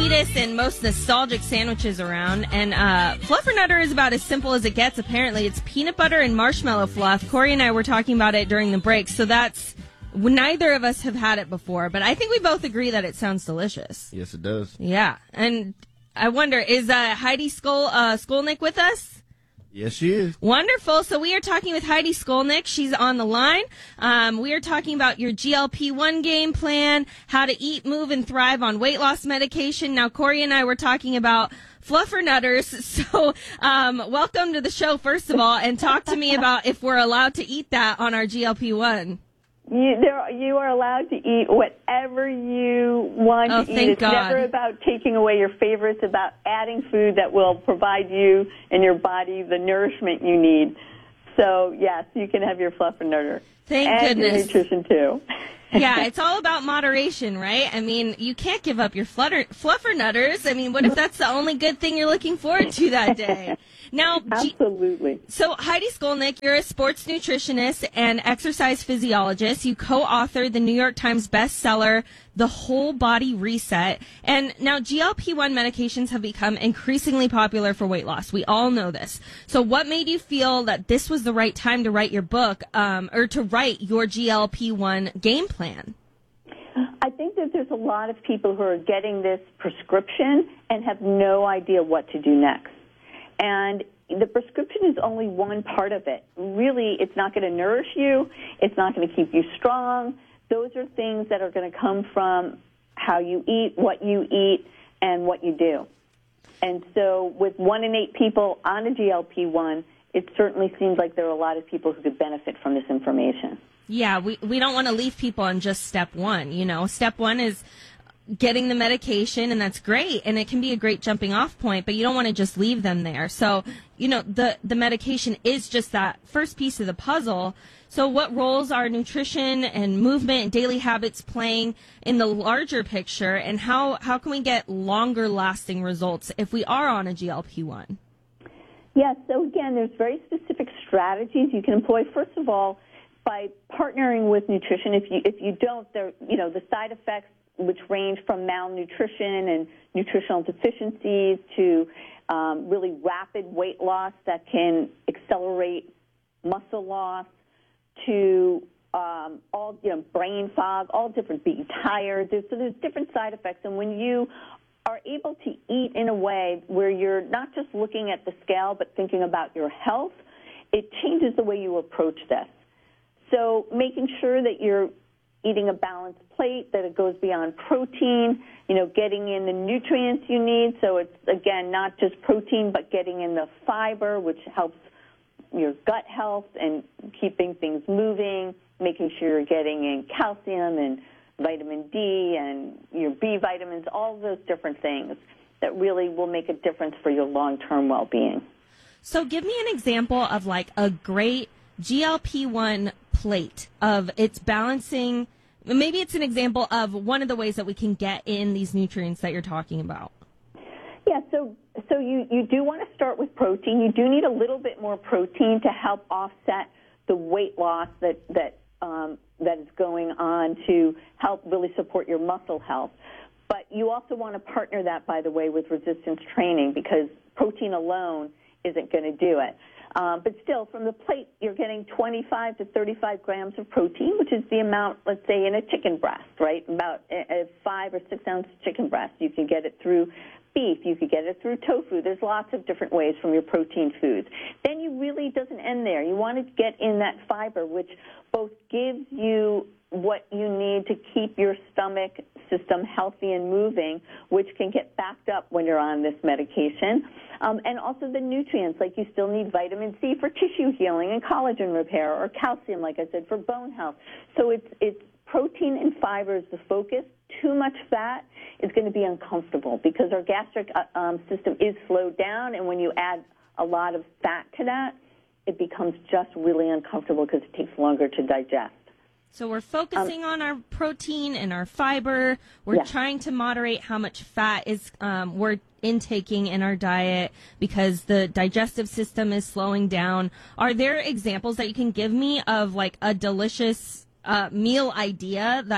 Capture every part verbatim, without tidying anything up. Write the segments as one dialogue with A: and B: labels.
A: sweetest and most nostalgic sandwiches around, and uh, Fluffernutter is about as simple as it gets, apparently. It's peanut butter and marshmallow fluff. Corey and I were talking about it during the break, so that's... Neither of us have had it before, but I think we both agree that it sounds delicious.
B: Yes, it does.
A: Yeah, and I wonder, is uh, Heidi Skol, uh, Skolnick with us?
B: Yes, she is.
A: Wonderful. So we are talking with Heidi Skolnick. She's on the line. Um, we are talking about your G L P one game plan, how to eat, move, and thrive on weight loss medication. Now, Corey and I were talking about Fluffernutters. So um, welcome to the show, first of all, and talk to me about if we're allowed to eat that on our G L P one.
C: You, there, you are allowed to eat whatever you want
A: oh,
C: to eat.
A: Thank
C: It's
A: God.
C: never about taking away your favorites, about adding food that will provide you and your body the nourishment you need. So, yes, you can have your Fluffernutter.
A: Thank
C: and
A: goodness.
C: Your nutrition, too.
A: Yeah, it's all about moderation, right? I mean, you can't give up your flutter, Fluffernutters. I mean, what if that's the only good thing you're looking forward to that day? Now,
C: Absolutely.
A: G- so Heidi Skolnick, you're a sports nutritionist and exercise physiologist. You co-authored the New York Times bestseller, The Whole Body Reset. And now G L P one medications have become increasingly popular for weight loss. We all know this. So what made you feel that this was the right time to write your book, um, or to write your G L P one game plan?
C: I think that there's a lot of people who are getting this prescription and have no idea what to do next. And the prescription is only one part of it. Really, it's not going to nourish you. It's not going to keep you strong. Those are things that are going to come from how you eat, what you eat, and what you do. And so with one in eight people on a G L P one, it certainly seems like there are a lot of people who could benefit from this information.
A: Yeah, we, we don't want to leave people on just step one. You know, step one is getting the medication, and that's great, and it can be a great jumping off point, but you don't want to just leave them there. So, you know, the, the medication is just that first piece of the puzzle. So what roles are nutrition and movement and daily habits playing in the larger picture, and how, how can we get longer lasting results if we are on a G L P one?
C: Yes, so again, there's very specific strategies you can employ. First of all, by partnering with nutrition, if you, if you don't, there, you know, the side effects, which range from malnutrition and nutritional deficiencies to um, really rapid weight loss that can accelerate muscle loss, to um, all, you know, brain fog, all different, being tired. There's, so there's different side effects. And when you are able to eat in a way where you're not just looking at the scale but thinking about your health, it changes the way you approach this. So making sure that you're eating a balanced plate, that it goes beyond protein, you know, getting in the nutrients you need. So it's, again, not just protein, but getting in the fiber, which helps your gut health and keeping things moving, making sure you're getting in calcium and vitamin D and your B vitamins, all those different things that really will make a difference for your long-term well-being.
A: So give me an example of like a great G L P one plate of its balancing. Maybe it's an example of one of the ways that we can get in these nutrients that you're talking about.
C: Yeah, so so you, you do want to start with protein. You do need a little bit more protein to help offset the weight loss that that um, that is going on to help really support your muscle health. But you also want to partner that, by the way, with resistance training, because protein alone isn't going to do it. Um, but still, from the plate, you're getting twenty-five to thirty-five grams of protein, which is the amount, let's say, in a chicken breast, right? About a, a five or six ounce chicken breast. You can get it through beef. You could get it through tofu. There's lots of different ways from your protein foods. Then you really doesn't end there. You want to get in that fiber, which both gives you what you need to keep your stomach system healthy and moving, which can get backed up when you're on this medication. Um, and also the nutrients, like you still need vitamin C for tissue healing and collagen repair, or calcium, like I said, for bone health. So it's, it's protein and fiber is the focus. Too much fat is going to be uncomfortable because our gastric uh, um, system is slowed down, and when you add a lot of fat to that, it becomes just really uncomfortable because it takes longer to digest.
A: So we're focusing um, on our protein and our fiber. We're
C: yeah.
A: trying to moderate how much fat is um, we're intaking in our diet because the digestive system is slowing down. Are there examples that you can give me of like a delicious uh, meal idea that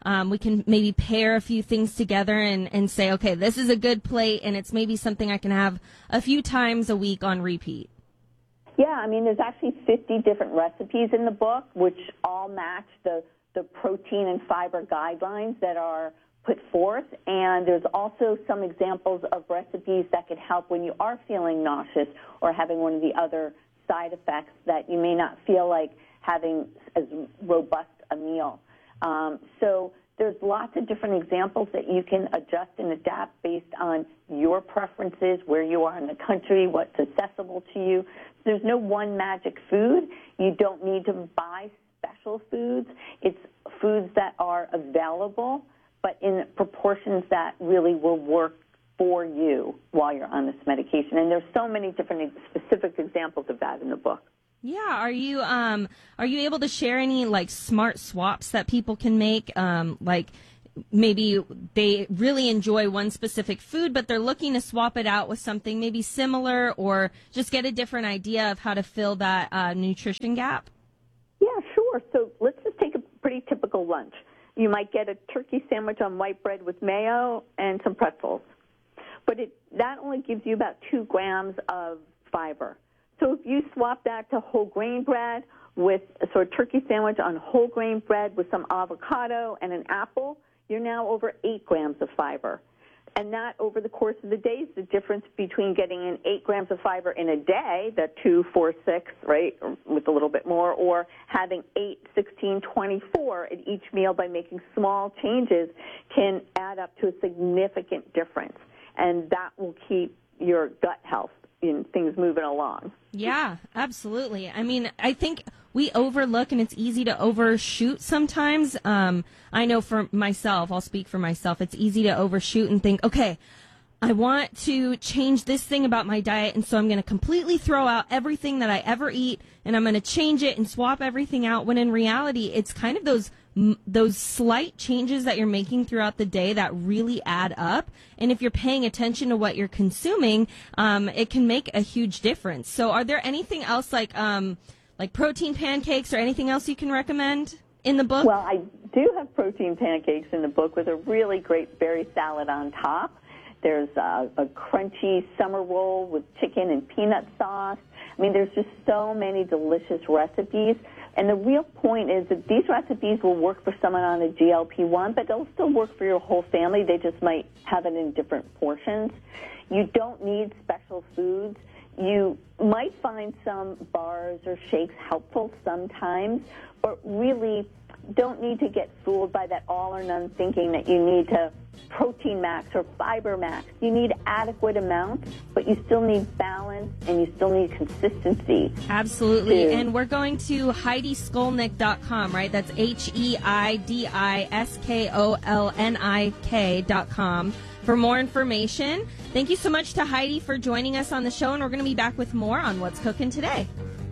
A: Um, we can maybe pair a few things together and, and say, okay, this is a good plate, and it's maybe something I can have a few times a week on repeat.
C: Yeah, I mean, there's actually fifty different recipes in the book, which all match the, the protein and fiber guidelines that are put forth. And there's also some examples of recipes that could help when you are feeling nauseous or having one of the other side effects that you may not feel like having as robust a meal. Um, so there's lots of different examples that you can adjust and adapt based on your preferences, where you are in the country, what's accessible to you. There's no one magic food. You don't need to buy special foods. It's foods that are available, but in proportions that really will work for you while you're on this medication. And there's so many different specific examples of that in the book.
A: Yeah, are you um are you able to share any like smart swaps that people can make? Um, like maybe they really enjoy one specific food, but they're looking to swap it out with something maybe similar, or just get a different idea of how to fill that uh, nutrition gap?
C: Yeah, sure. So let's just take a pretty typical lunch. You might get a turkey sandwich on white bread with mayo and some pretzels, but it that only gives you about two grams of fiber. So if you swap that to whole grain bread with a sort of turkey sandwich on whole grain bread with some avocado and an apple, you're now over eight grams of fiber. And that, over the course of the day, is the difference between getting in eight grams of fiber in a day, the two, four, six, right, with a little bit more, or having eight, sixteen, twenty-four at each meal by making small changes can add up to a significant difference. And that will keep your gut health in things moving along.
A: Yeah, absolutely. I mean, I think we overlook, and it's easy to overshoot sometimes. Um, I know for myself, I'll speak for myself, it's easy to overshoot and think, okay, I want to change this thing about my diet, and so I'm going to completely throw out everything that I ever eat, and I'm going to change it and swap everything out, when in reality, it's kind of those those slight changes that you're making throughout the day that really add up. And if you're paying attention to what you're consuming, um, it can make a huge difference. So are there anything else like um, like protein pancakes or anything else you can recommend in the book?
C: Well, I do have protein pancakes in the book with a really great berry salad on top. There's a, a crunchy summer roll with chicken and peanut sauce. I mean, there's just so many delicious recipes. And the real point is that these recipes will work for someone on a G L P one, but they'll still work for your whole family. They just might have it in different portions. You don't need special foods. You might find some bars or shakes helpful sometimes, but really don't need to get fooled by that all or none thinking that you need to protein max or fiber max. You need adequate amounts, but you still need balance and you still need consistency.
A: Absolutely.
C: Too.
A: And we're going to Heidi Skolnick dot com, right? That's H E I D I S K O L N I K dot com for more information. Thank you so much to Heidi for joining us on the show, and we're going to be back with more on What's Cooking Today.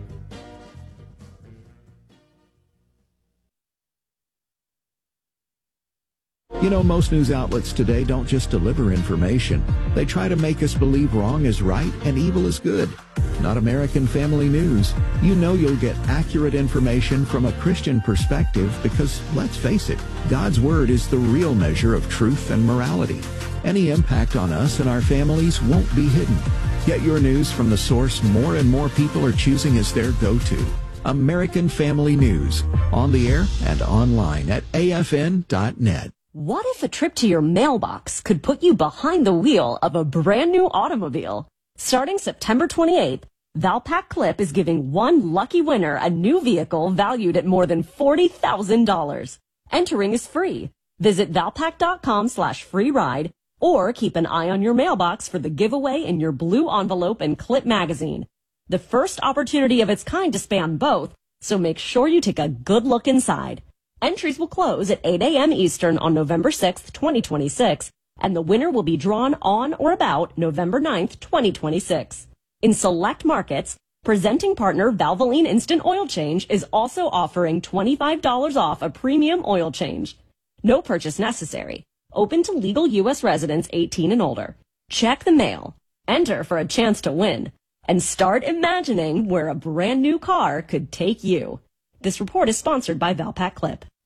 B: You know, most news outlets today don't just deliver information. They try to make us believe wrong is right and evil is good. Not American Family News. You know you'll get accurate information from a Christian perspective because, let's face it, God's Word is the real measure of truth and morality. Any impact on us and our families won't be hidden. Get your news from the source more and more people are choosing as their go-to. American Family News. On the air and online at A F N dot net.
D: What if a trip to your mailbox could put you behind the wheel of a brand new automobile? Starting September twenty-eighth, Valpak Clip is giving one lucky winner a new vehicle valued at more than forty thousand dollars. Entering is free. Visit Valpak.com slash free ride or keep an eye on your mailbox for the giveaway in your blue envelope and Clip magazine. The first opportunity of its kind to span both, so make sure you take a good look inside. Entries will close at eight a.m. Eastern on November sixth, twenty twenty-six, and the winner will be drawn on or about November ninth, twenty twenty-six. In select markets, presenting partner Valvoline Instant Oil Change is also offering twenty-five dollars off a premium oil change. No purchase necessary. Open to legal U S residents eighteen and older. Check the mail. Enter for a chance to win. And start imagining where a brand new car could take you. This report is sponsored by Valpak Clip.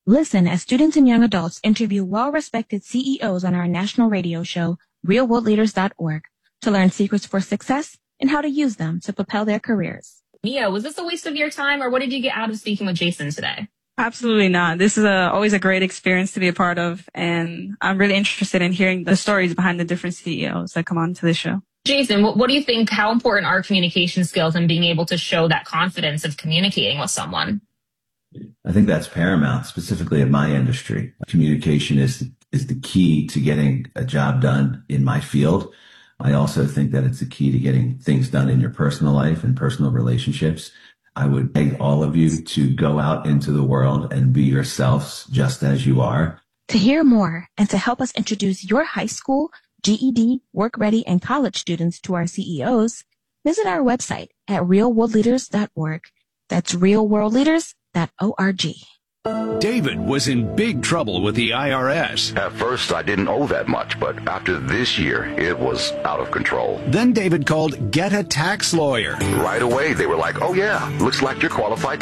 E: Listen as students and young adults interview well-respected C E Os on our national radio show, real world leaders dot org, to learn secrets for success and how to use them to propel their careers.
F: Mia, was this a waste of your time, or what did you get out of speaking with Jason today?
G: Absolutely not. This is a, always a great experience to be a part of, and I'm really interested in hearing the stories behind the different C E Os that come on to the show.
F: Jason, what, what do you think, how important are communication skills and being able to show that confidence of communicating with someone?
H: I think that's paramount, specifically in my industry. Communication is is the key to getting a job done in my field. I also think that it's the key to getting things done in your personal life and personal relationships. I would beg all of you to go out into the world and be yourselves just as you are.
E: To hear more and to help us introduce your high school, G E D, work ready, and college students to our C E Os, visit our website at real world leaders dot org. That's real world leaders dot org.
I: David was in big trouble with the I R S.
J: At first, I didn't owe that much, but after this year, it was out of control.
I: Then David called Get a Tax Lawyer.
J: Right away, they were like, oh yeah, looks like you're qualified